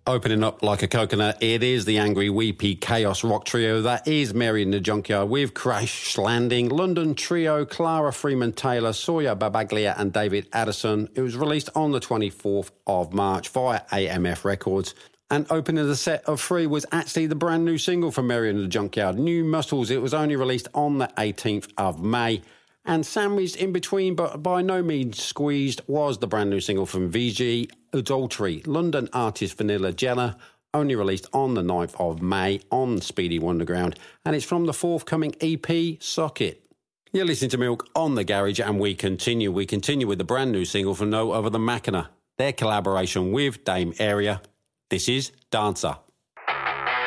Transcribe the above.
Opening up like a coconut, it is the Angry Weepy Chaos Rock Trio. That is Mary in the Junkyard with Crash Landing. London Trio, Clara Freeman Taylor, Sawyer Babaglia and David Addison. It was released on the 24th of March via AMF Records. And opening the set of 3 was actually the brand new single from Mary in the Junkyard, New Muscles. It was only released on the 18th of May. And sandwiched in between, but by no means squeezed, was the brand new single from VG, Adultery, London artist Vanilla Jella, only released on the 9th of May on Speedy Wonderground, and it's from the forthcoming EP, Socket. You're listening to Milk on The Garage, and we continue with the brand new single from no other than Machina, their collaboration with Dame Area. This is Dancer.